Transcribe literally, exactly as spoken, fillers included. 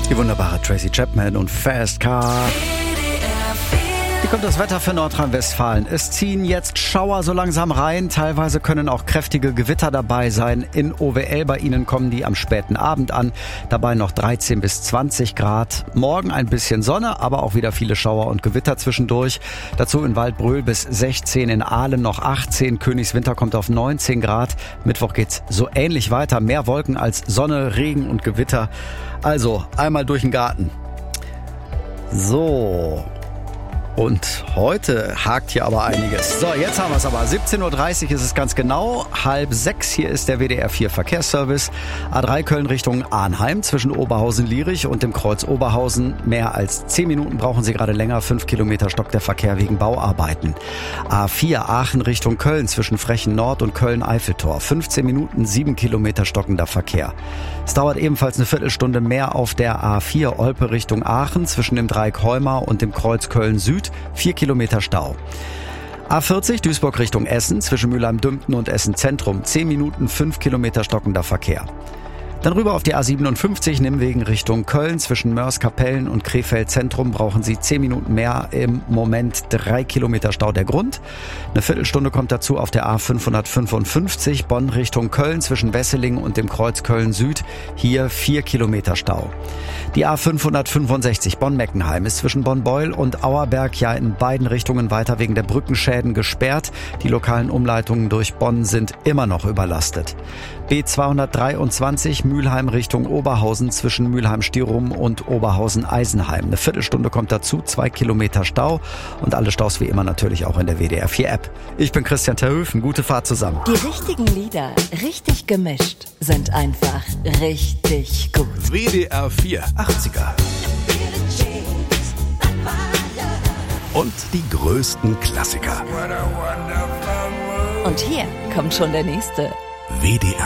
Die wunderbare Tracy Chapman und Fast Car. Hier kommt das Wetter für Nordrhein-Westfalen. Es ziehen jetzt Schauer so langsam rein. Teilweise können auch kräftige Gewitter dabei sein. In O W L bei Ihnen kommen die am späten Abend an. Dabei noch dreizehn bis zwanzig Grad. Morgen ein bisschen Sonne, aber auch wieder viele Schauer und Gewitter zwischendurch. Dazu in Waldbröl bis sechzehn, in Aalen noch achtzehn. Königswinter kommt auf neunzehn Grad. Mittwoch geht's so ähnlich weiter. Mehr Wolken als Sonne, Regen und Gewitter. Also einmal durch den Garten. So. Und heute hakt hier aber einiges. So, jetzt haben wir es aber. siebzehn Uhr dreißig ist es ganz genau. Halb sechs, hier ist der W D R vier Verkehrsservice. A drei Köln Richtung Arnheim zwischen Oberhausen-Lierich und dem Kreuz Oberhausen. Mehr als zehn Minuten brauchen Sie gerade länger. Fünf Kilometer stockt der Verkehr wegen Bauarbeiten. A vier Aachen Richtung Köln zwischen Frechen Nord und Köln-Eiffeltor. fünfzehn Minuten, sieben Kilometer stockender Verkehr. Es dauert ebenfalls eine Viertelstunde mehr auf der A vier Olpe Richtung Aachen zwischen dem Dreieck Heumar und dem Kreuz Köln-Süd. Vier Kilometer Stau. A vierzig Duisburg Richtung Essen zwischen Mülheim-Dümpten und Essen Zentrum. zehn Minuten, fünf Kilometer stockender Verkehr. Dann rüber auf die A siebenundfünfzig Nimmwegen Richtung Köln. Zwischen Mörs-Kapellen und Krefeld Zentrum brauchen Sie zehn Minuten mehr. Im Moment drei Kilometer Stau der Grund. Eine Viertelstunde kommt dazu auf der A fünfhundertfünfundfünfzig Bonn Richtung Köln zwischen Wesseling und dem Kreuz Köln-Süd. Hier vier Kilometer Stau. Die A fünfhundertfünfundsechzig Bonn-Meckenheim ist zwischen Bonn-Beul und Auerberg ja in beiden Richtungen weiter wegen der Brückenschäden gesperrt. Die lokalen Umleitungen durch Bonn sind immer noch überlastet. B zweihundertdreiundzwanzig Mülheim Richtung Oberhausen zwischen Mülheim-Stierum und Oberhausen-Eisenheim. Eine Viertelstunde kommt dazu, zwei Kilometer Stau und alle Staus wie immer natürlich auch in der W D R vier App. Ich bin Christian Terhöfen, gute Fahrt zusammen. Die richtigen Lieder, richtig gemischt, sind einfach richtig gut. W D R vier achtziger. Und die größten Klassiker. Und hier kommt schon der nächste. W D R